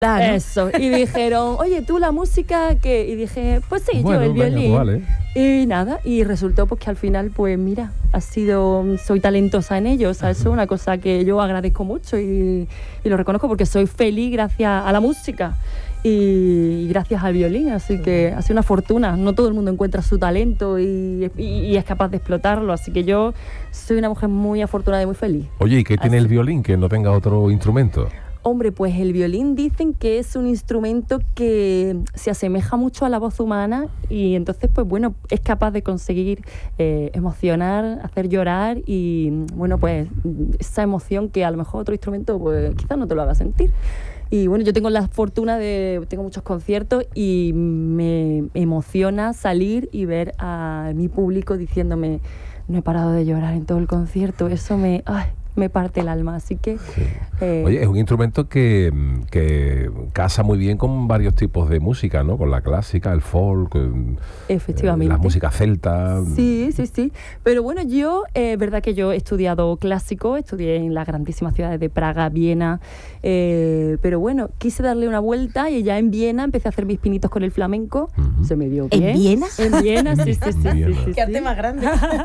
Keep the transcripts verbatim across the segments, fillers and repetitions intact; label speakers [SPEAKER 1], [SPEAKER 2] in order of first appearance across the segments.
[SPEAKER 1] ¿no?
[SPEAKER 2] Eso, y dijeron, oye, ¿tú la música qué? Y dije, pues sí,
[SPEAKER 3] bueno,
[SPEAKER 2] yo el
[SPEAKER 3] venga,
[SPEAKER 2] violín.
[SPEAKER 3] pues vale.
[SPEAKER 2] Y nada, y resultó pues que al final, pues mira, ha sido, soy talentosa en ello, o sea, eso es una cosa que yo agradezco mucho y, y lo reconozco porque soy feliz gracias a la música y, y gracias al violín, así que ha sido una fortuna, no todo el mundo encuentra su talento y, y, y es capaz de explotarlo, así que yo soy una mujer muy afortunada y muy feliz.
[SPEAKER 3] Oye, ¿y qué tiene
[SPEAKER 2] Así.
[SPEAKER 3] el violín que no tenga otro instrumento?
[SPEAKER 2] Hombre, pues el violín dicen que es un instrumento que se asemeja mucho a la voz humana y entonces, pues bueno, es capaz de conseguir eh, emocionar, hacer llorar y, bueno, pues esa emoción que a lo mejor otro instrumento, pues quizás no te lo haga sentir. Y bueno, yo tengo la fortuna de, tengo muchos conciertos y me emociona salir y ver a mi público diciéndome, no he parado de llorar en todo el concierto, eso me... Ay, me parte el alma, así que...
[SPEAKER 3] Sí.
[SPEAKER 2] Eh,
[SPEAKER 3] Oye, es un instrumento que, que casa muy bien con varios tipos de música, ¿no? Con la clásica, el folk, eh,
[SPEAKER 2] efectivamente.
[SPEAKER 3] la música celta.
[SPEAKER 2] Sí, sí, sí. Pero bueno, yo, es eh, verdad que yo he estudiado clásico, estudié en las grandísimas ciudades de Praga, Viena, eh, pero bueno, quise darle una vuelta y ya en Viena empecé a hacer mis pinitos con el flamenco, uh-huh. Se me dio bien.
[SPEAKER 1] ¿En Viena?
[SPEAKER 2] En Viena, sí, sí, sí.
[SPEAKER 3] Viena.
[SPEAKER 2] sí, sí,
[SPEAKER 1] Qué arte
[SPEAKER 2] sí.
[SPEAKER 1] más grande.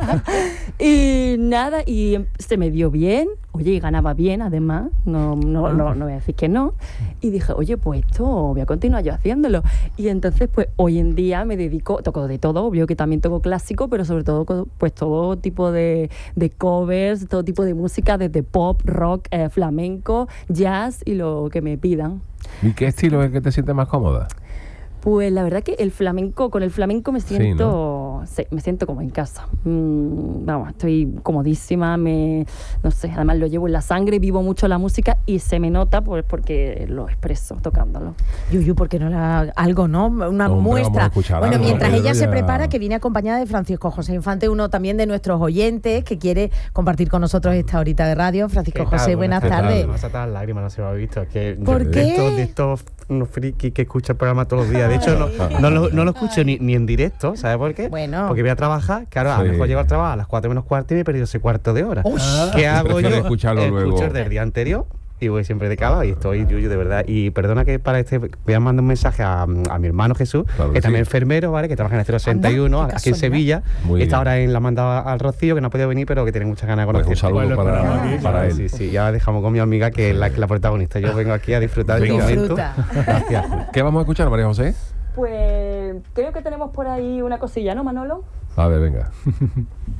[SPEAKER 2] Y nada, y se me dio bien. Oye, y ganaba bien, además, no, no, no, no voy a decir que no. Y dije, oye, pues esto voy a continuar yo haciéndolo. Y entonces, pues hoy en día me dedico, toco de todo, obvio que también toco clásico, pero sobre todo, pues todo tipo de, de covers, todo tipo de música, desde pop, rock, eh, flamenco, jazz y lo que me pidan.
[SPEAKER 3] ¿Y qué estilo es el que te sientes más cómoda?
[SPEAKER 2] Pues la verdad que el flamenco, con el flamenco me siento,
[SPEAKER 3] sí, ¿no?
[SPEAKER 2] sí, me siento como en casa. Mm, vamos, estoy comodísima, me, no sé, además lo llevo en la sangre, vivo mucho la música y se me nota pues porque lo expreso tocándolo.
[SPEAKER 1] Yuyu, ¿por qué no la, algo, no? Una
[SPEAKER 3] Hombre,
[SPEAKER 1] muestra. Bueno,
[SPEAKER 3] algo,
[SPEAKER 1] mientras ella se
[SPEAKER 3] ya...
[SPEAKER 1] prepara, que viene acompañada de Francisco José Infante, uno también de nuestros oyentes que quiere compartir con nosotros esta horita de radio. Francisco José, buenas, buenas tardes.
[SPEAKER 4] Me vas a sacar lágrimas, no se me ha visto. Es que
[SPEAKER 1] ¿Por
[SPEAKER 4] yo,
[SPEAKER 1] qué?
[SPEAKER 4] De estos, de estos unos frikis que escucha el programa todos los días. De hecho, no, no, lo, no lo escucho ni, ni en directo, ¿sabes por qué?
[SPEAKER 1] Bueno.
[SPEAKER 4] Porque voy a trabajar, claro, a lo
[SPEAKER 3] Sí.
[SPEAKER 4] mejor llego al trabajo a las cuatro menos cuarto y me he perdido ese cuarto de hora.
[SPEAKER 1] Uy.
[SPEAKER 4] ¿Qué hago yo?
[SPEAKER 3] escucharlo
[SPEAKER 4] Escucho
[SPEAKER 3] luego.
[SPEAKER 4] del día anterior y voy siempre de cava y estoy Yuyu, de verdad. Y perdona que para este voy a mandar un mensaje a, a mi hermano Jesús,
[SPEAKER 3] Claro
[SPEAKER 4] que
[SPEAKER 3] que
[SPEAKER 4] también
[SPEAKER 3] sí.
[SPEAKER 4] es enfermero, ¿vale? Que trabaja en el cero sesenta y uno,
[SPEAKER 1] Anda, qué
[SPEAKER 4] aquí en Sevilla.
[SPEAKER 3] Muy
[SPEAKER 4] Esta
[SPEAKER 3] bien.
[SPEAKER 4] hora en la manda al Rocío, que no ha podido venir, pero que tiene muchas ganas de
[SPEAKER 3] Pues
[SPEAKER 4] conocer.
[SPEAKER 3] un saludo
[SPEAKER 4] Bueno,
[SPEAKER 3] para,
[SPEAKER 4] para,
[SPEAKER 3] para
[SPEAKER 4] para
[SPEAKER 3] él.
[SPEAKER 4] Sí, sí, ya dejamos con mi amiga que es la, la protagonista. Yo vengo aquí a disfrutar de este
[SPEAKER 3] Venga.
[SPEAKER 4] momento.
[SPEAKER 1] Disfruta.
[SPEAKER 4] Gracias.
[SPEAKER 3] ¿Qué vamos a escuchar, María José?
[SPEAKER 2] Pues creo que tenemos por ahí una cosilla, ¿no, Manolo?
[SPEAKER 3] A ver, venga.